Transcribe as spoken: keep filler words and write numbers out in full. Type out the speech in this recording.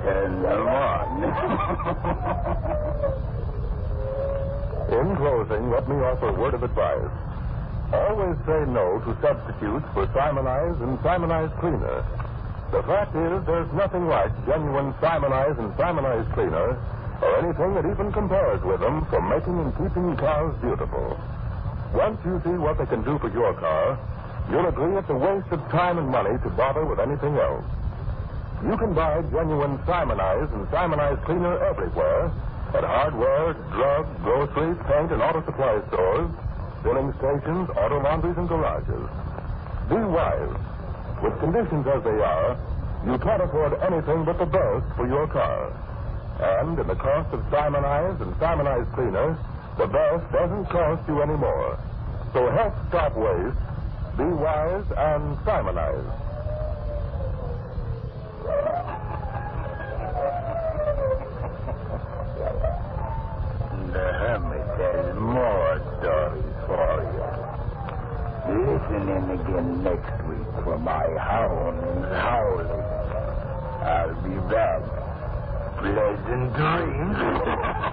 Turn them on. In closing, let me offer a word of advice. Always say no to substitutes for Simonize and Simonize Cleaner. The fact is, there's nothing like genuine Simonize and Simonize Cleaner or anything that even compares with them for making and keeping cars beautiful. Once you see what they can do for your car, you'll agree it's a waste of time and money to bother with anything else. You can buy genuine Simonize and Simonize Cleaner everywhere at hardware, drug, grocery, paint, and auto supply stores, filling stations, auto laundries, and garages. Be wise. With conditions as they are, you can't afford anything but the best for your car. And in the cost of Simonize and Simonize Cleaner, the best doesn't cost you any more. So help stop waste, be wise, and Simonize. The Hermit has more stories for you. Listen in again next week for my hounds howling. I'll be back. Pleasant dreams.